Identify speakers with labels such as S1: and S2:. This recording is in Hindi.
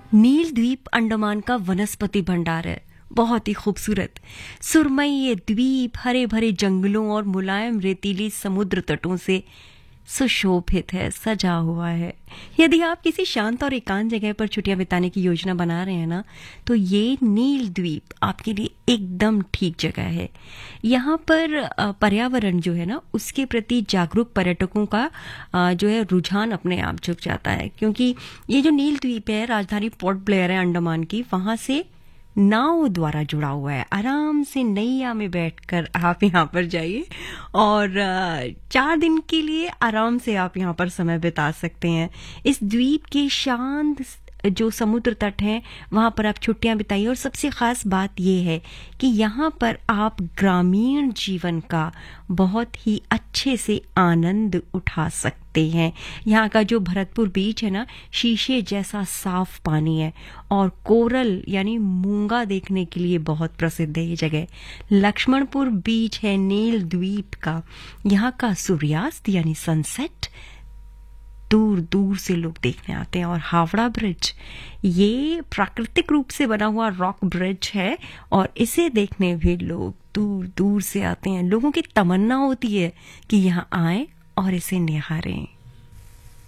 S1: नील द्वीप अंडमान का वनस्पति भंडार है। बहुत ही खूबसूरत सुरमई ये द्वीप हरे भरे जंगलों और मुलायम रेतीली समुद्र तटों से सुशोभित है, सजा हुआ है। यदि आप किसी शांत और एकांत जगह पर छुट्टियां बिताने की योजना बना रहे हैं ना, तो ये नील द्वीप आपके लिए एकदम ठीक जगह है। यहाँ पर पर्यावरण जो है ना, उसके प्रति जागरूक पर्यटकों का जो है रुझान अपने आप झुक जाता है, क्योंकि ये जो नील द्वीप है, राजधानी पोर्ट ब्लेयर है अंडमान की, वहां से नाव द्वारा जुड़ा हुआ है। आराम से नैया में बैठकर आप यहाँ पर जाइए और 4 दिन के लिए आराम से आप यहाँ पर समय बिता सकते हैं। इस द्वीप के शांत जो समुद्र तट हैं, वहां पर आप छुट्टियां बिताइए। और सबसे खास बात यह है कि यहाँ पर आप ग्रामीण जीवन का बहुत ही अच्छे से आनंद उठा सकते हैं। यहाँ का जो भरतपुर बीच है ना, शीशे जैसा साफ पानी है और कोरल यानी मूंगा देखने के लिए बहुत प्रसिद्ध है ये जगह। लक्ष्मणपुर बीच है नील द्वीप का। यहाँ का सूर्यास्त यानी सनसेट दूर दूर से लोग देखने आते हैं। और हावड़ा ब्रिज, ये प्राकृतिक रूप से बना हुआ रॉक ब्रिज है और इसे देखने भी लोग दूर दूर से आते हैं। लोगों की तमन्ना होती है कि यहाँ आए और इसे निहारें।